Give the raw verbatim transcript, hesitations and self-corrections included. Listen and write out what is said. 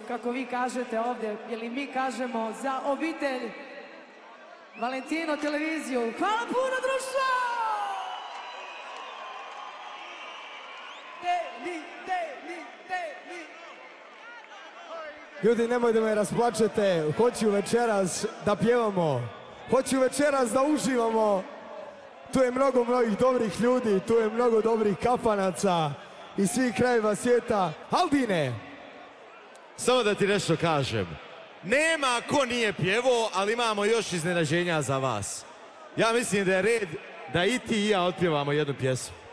kako vi kažete ovdje, ili mi kažemo za obitelj Valentino televiziju. Hvala puno, društvo! Deli, deli, deli. Ljudi, nemoj da me rasplačete, hoću večeras da pjevamo, hoću večeras da uživamo. Tu je mnogo, mnogih dobrih ljudi, tu je mnogo dobrih kafanaca iz svih krajeva svijeta. Albine! Samo da ti nešto kažem. Nema ko nije pjevo, ali imamo još iznenađenja za vas. Ja mislim da je red da i ti i ja otpjevamo jednu pjesmu.